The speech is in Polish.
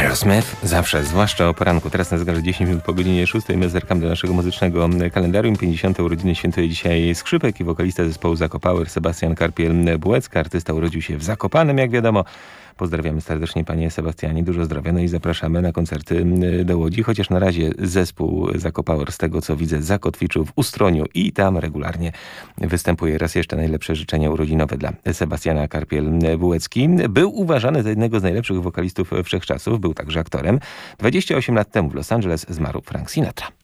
Aerosmith zawsze, zwłaszcza o poranku. Teraz na zegarze 10 minut po godzinie 6. My zerkamy do naszego muzycznego kalendarium. 50. urodziny świętuje dzisiaj skrzypek i wokalista zespołu Zako Power, Sebastian Karpiel-Bułecka. Artysta urodził się w Zakopanem, jak wiadomo. Pozdrawiamy serdecznie panie Sebastianie, dużo zdrowia, no i zapraszamy na koncerty do Łodzi, chociaż na razie zespół Zako Power, z tego co widzę, zakotwiczył w Ustroniu i tam regularnie występuje. Raz jeszcze najlepsze życzenia urodzinowe dla Sebastiana Karpiel-Bułecki. Był uważany za jednego z najlepszych wokalistów wszechczasów, był także aktorem. 28 lat temu w Los Angeles zmarł Frank Sinatra.